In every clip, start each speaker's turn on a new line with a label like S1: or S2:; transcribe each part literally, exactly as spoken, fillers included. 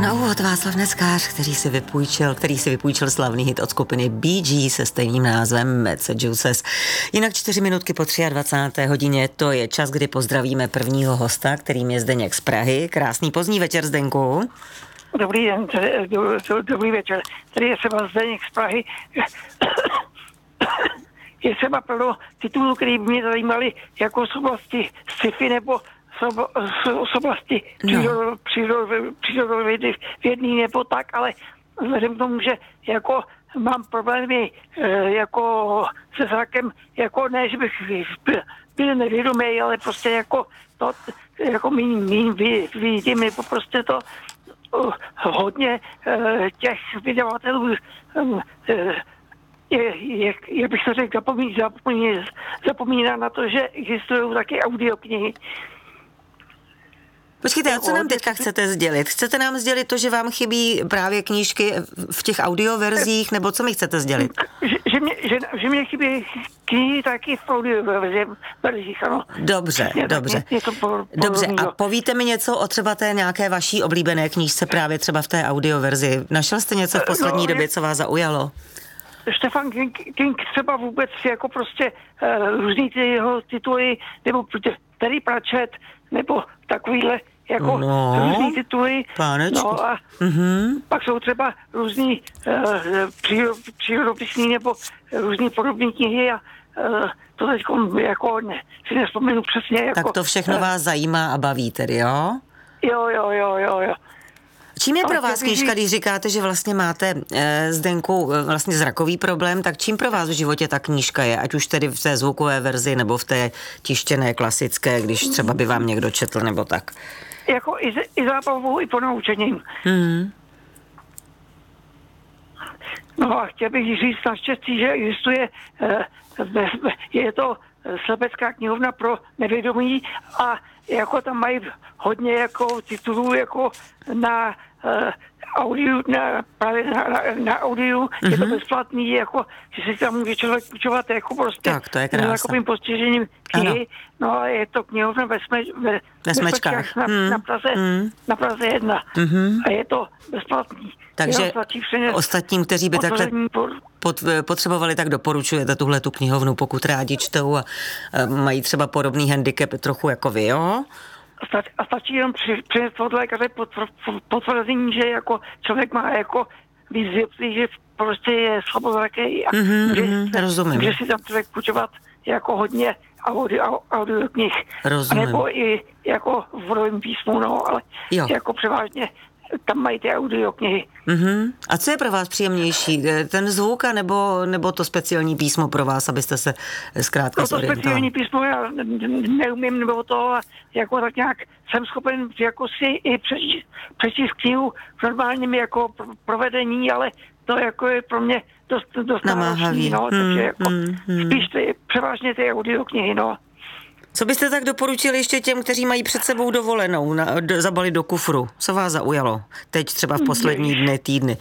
S1: Na úvod Václav Neckář, který si vypůjčil, který si vypůjčil slavný hit od skupiny Bee Gees se stejným názvem Massachusetts. Jinak čtyři minutky po dvacáté třetí hodině, to je čas, kdy pozdravíme prvního hosta, kterým je Zdeněk z Prahy. Krásný pozdní večer, Zdenku.
S2: Dobrý den, tady, do, do, dobrý večer. Tady je třeba Zdeněk z Prahy. Je třeba plno titulů, které by mě zajímaly jako z oblasti sci-fi nebo z oblasti přírodovědný nebo tak, ale vzhledem k tomu, že jako mám problémy jako se zrakem, jako ne, že bych byl, byl nevědomý, ale prostě jako to, jako míň, míň vidím, nebo prostě to uh, hodně uh, těch vydavatelů um, uh, je, je, jak bych to řekl, zapomíná, zapomíná, zapomíná na to, že existují taky audioknihy.
S1: Počkejte, a co nám teďka chcete sdělit? Chcete nám sdělit to, že vám chybí právě knížky v těch audioverzích, nebo co mi chcete sdělit?
S2: Že, že, mě, že, že mě chybí knihy taky v audioverzích, ano.
S1: Dobře,
S2: Přesně,
S1: dobře.
S2: Je to por,
S1: dobře, a povíte mi něco o třeba té nějaké vaší oblíbené knížce právě třeba v té audioverzi. Našel jste něco v poslední no, době, co vás zaujalo?
S2: Stefan King, King třeba vůbec jako prostě uh, různý ty jeho tituly, nebo Terry Pratchett, nebo takovýhle jako
S1: no,
S2: různý tituly.
S1: Pánečku.
S2: No a mm-hmm. pak jsou třeba různý uh, přírodopisný nebo různý podobné knihy a uh, to teď jako ne, si nespomenu přesně. Jako,
S1: tak to všechno uh, vás zajímá a baví tedy, jo?
S2: Jo, jo, jo, jo, jo.
S1: Čím je pro vás knížka, když říkáte, že vlastně máte e, Zdenku vlastně zrakový problém, tak čím pro vás v životě ta knížka je? Ať už tedy v té zvukové verzi, nebo v té tištěné klasické, když třeba by vám někdo četl, nebo tak?
S2: Jako i, i zábavou, i ponaučením.
S1: Hmm.
S2: No a chtěl bych říct naštěstí, že existuje, e, je to slepecká knihovna pro nevědomí a jako tam mají hodně jako titulů jako na uh, audio, na, právě na, na, na audio, mm-hmm. je to bezplatný, jako, že si tam může člověk učovat jako prostě
S1: tak, to je krása.
S2: takovým postižením knihy, no a je to knihovna ve, sme, ve,
S1: ve Smečkách
S2: na,
S1: mm.
S2: na, Praze,
S1: mm.
S2: na Praze jedna
S1: mm-hmm.
S2: a je to bezplatný.
S1: Takže ostatním, kteří by takhle pot, potřebovali, tak doporučujete tuhle tu knihovnu, pokud rádi čtou a, a mají třeba podobný handicap trochu jako vy, jo?
S2: A stačí jenom přinést od lékaře potvrzení, že jako člověk má jako výzvěpství, že prostě je slabozraký a
S1: mm-hmm,
S2: může,
S1: mm-hmm, rozumím.
S2: může si tam člověk půjčovat jako hodně audio, audio knih.
S1: Rozumím.
S2: Nebo i jako v vodovém písmu, no, ale jo. Jako převážně tam mají ty audioknihy.
S1: Mm-hmm. A co je pro vás příjemnější? Ten zvuk nebo, nebo to speciální písmo pro vás, abyste se zkrátka
S2: zorientovali? No to speciální písmo já neumím, nebo to jako tak nějak jsem schopen jako si i přečíst, přečíst knihu v normálním jako provedení, ale to jako je pro mě dost, dost
S1: namáhavý.
S2: No,
S1: hmm,
S2: takže jako
S1: hmm, hmm.
S2: spíš ty, převážně ty audioknihy, no.
S1: Co byste tak doporučili ještě těm, kteří mají před sebou dovolenou, na, do, zabalit do kufru? Co vás zaujalo? Teď třeba v poslední dny, týdny.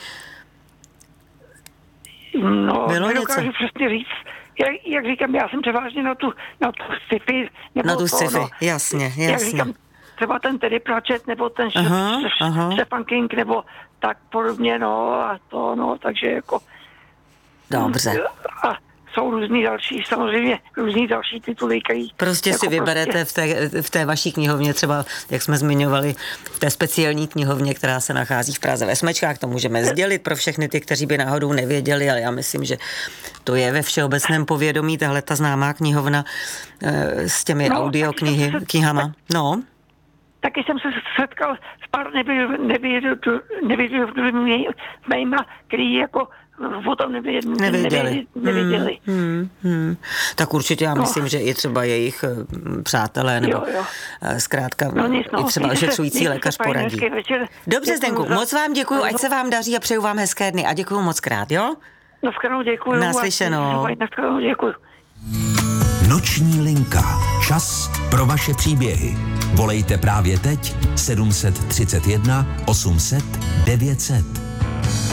S2: No, nedokážu přesně říct. Jak, jak říkám, já jsem převážně na tu, na tu sci-fi.
S1: Na tu sci-fi, no, jasně, jasně.
S2: Jak říkám, třeba ten Terry Pratchett, nebo ten aha, aha. Stephen King, nebo tak podobně, no, a to, no, takže jako...
S1: Dobře.
S2: A jsou různý další, samozřejmě různý další tituly, který...
S1: Prostě
S2: jako
S1: si vyberete prostě... v, té, v té vaší knihovně třeba, jak jsme zmiňovali, v té speciální knihovně, která se nachází v Praze ve Smečkách, to můžeme sdělit pro všechny ty, kteří by náhodou nevěděli, ale já myslím, že to je ve všeobecném povědomí, tahle ta známá knihovna e, s těmi no, audioknihy, se... knihama. No.
S2: Taky jsem se setkal s pár nevědomými, který jako o tom nevěděli.
S1: nevěděli.
S2: nevěděli.
S1: Hmm, hmm, hmm. Tak určitě já myslím, no. že i třeba jejich přátelé nebo jo, jo. zkrátka no, nic, no. i třeba ošetřující lékař poradí. Dobře, Zdenku, moc vám děkuju, ať se vám daří a přeju vám hezké dny a děkuju moc krát, jo?
S2: Naschledanou, děkuju.
S1: Naslyšenou.
S2: Naschledanou, děkuju.
S3: Noční linka. Čas pro vaše příběhy. Volejte právě teď sedm set třicet jedna osm set devět set.